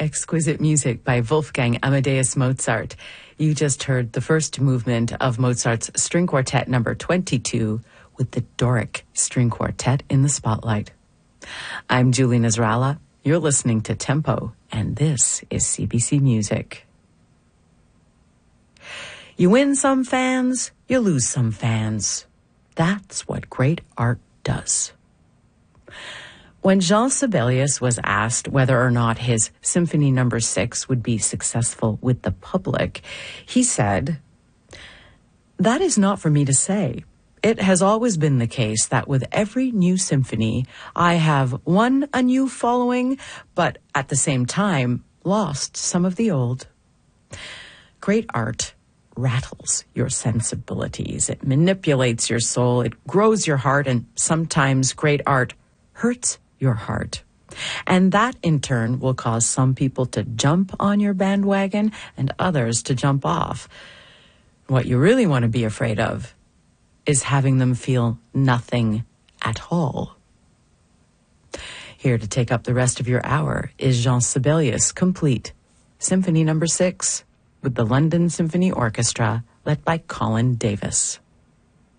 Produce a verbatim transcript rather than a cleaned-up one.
Exquisite music by Wolfgang Amadeus Mozart. You just heard the first movement of Mozart's String Quartet number twenty-two with the Doric String Quartet in the spotlight. I'm Julie Nasrallah. You're listening to Tempo, and this is C B C Music. You win some fans, you lose some fans. That's what great art does. When Jean Sibelius was asked whether or not his Symphony Number Six would be successful with the public, he said, "That is not for me to say. It has always been the case that with every new symphony, I have won a new following, but at the same time, lost some of the old." Great art rattles your sensibilities. It manipulates your soul. It grows your heart, and sometimes great art hurts your heart. And that, in turn, will cause some people to jump on your bandwagon and others to jump off. What you really want to be afraid of is having them feel nothing at all. Here to take up the rest of your hour is Jean Sibelius Complete, Symphony Number Six, with the London Symphony Orchestra, led by Colin Davis.